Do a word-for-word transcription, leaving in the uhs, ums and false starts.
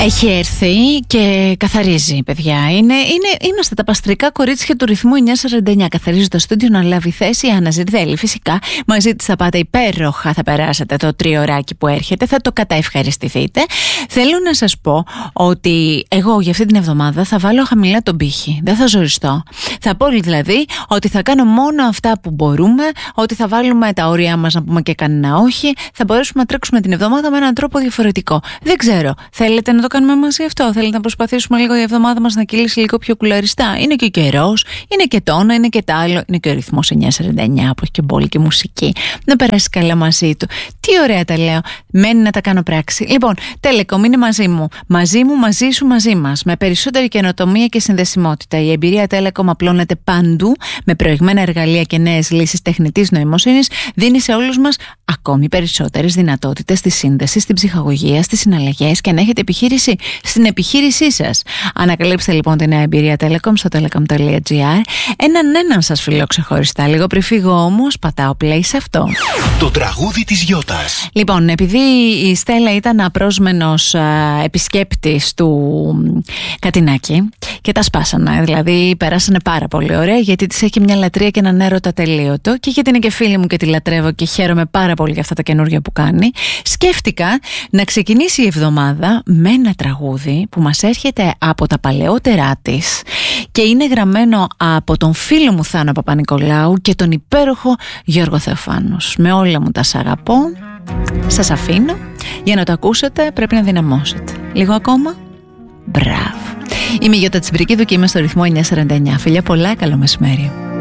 Έχει έρθει και καθαρίζει, παιδιά. Είναι, είναι, είμαστε τα παστρικά κορίτσια του ρυθμού εννιακόσια σαράντα εννιά. Καθαρίζει το στούντιο να λάβει θέση η Άννα Ζιρδέλη. Φυσικά, μαζί της θα πάτε υπέροχα, θα περάσετε το τριωράκι που έρχεται, θα το καταευχαριστηθείτε. Θέλω να σας πω ότι εγώ για αυτή την εβδομάδα θα βάλω χαμηλά τον πύχη. Δεν θα ζοριστώ. Θα πω δηλαδή ότι θα κάνω μόνο αυτά που μπορούμε, ότι θα βάλουμε τα όρια μας να πούμε και κανένα όχι. Θα μπορέσουμε να τρέξουμε την εβδομάδα με έναν τρόπο διαφορετικό. Δεν ξέρω. Θέλετε να το κάνουμε μαζί αυτό? Θέλετε να προσπαθήσουμε λίγο η εβδομάδα μας να κυλήσει λίγο πιο κουλαριστά? Είναι και ο καιρός, είναι και τόνο, είναι και τ' άλλο, είναι και ο ρυθμός εννιακόσια σαράντα εννιά που έχει και μπόλικη μουσική. Να περάσει καλά μαζί του. Τι ωραία τα λέω. Μένει να τα κάνω πράξη. Λοιπόν, Telecom είναι μαζί μου. Μαζί μου, μαζί σου, μαζί μας. Με περισσότερη καινοτομία και συνδεσιμότητα. Η εμπειρία Telecom απλώνεται παντού με προηγμένα εργαλεία και νέες λύσεις τεχνητής νοημοσύνης. Δίνει σε όλους μας ακόμη περισσότερες δυνατότητες στη σύνδεση, στην ψυχαγωγία, στις συναλλαγές και αν έχετε επιχείρηση, στην επιχείρησή σας. Ανακαλύψτε λοιπόν τη νέα εμπειρία Telecom στο telecom τελεία gr. Έναν έναν σας φιλώ ξεχωριστά. Λίγο πριν φύγω όμως, πατάω play σε αυτό. Το τραγούδι της Γιώτας. Λοιπόν, επειδή η Στέλλα ήταν απρόσμενος α, επισκέπτης του Κατινάκη και τα σπάσανε, δηλαδή περάσανε πάρα πολύ ωραία, γιατί της έχει μια λατρεία και έναν έρωτα τελείωτο και γιατί είναι και φίλη μου και τη λατρεύω και χαίρομαι πάρα πολύ για αυτά τα καινούργια που κάνει. Σκέφτηκα να ξεκινήσει η εβδομάδα με ένα τραγούδι που μας έρχεται από τα παλαιότερά της και είναι γραμμένο από τον φίλο μου Θάνο Παπα-Νικολάου και τον υπέροχο Γιώργο Θεοφάνους. Με όλα μου τα σ' αγαπώ, σας αφήνω. Για να το ακούσετε πρέπει να δυναμώσετε. Λίγο ακόμα. Μπράβο. Είμαι η Γιώτα Τσιμπρικίδου και είμαι στο ρυθμό εννιακόσια σαράντα εννιά. Φιλιά πολλά, καλό μεσημέρι.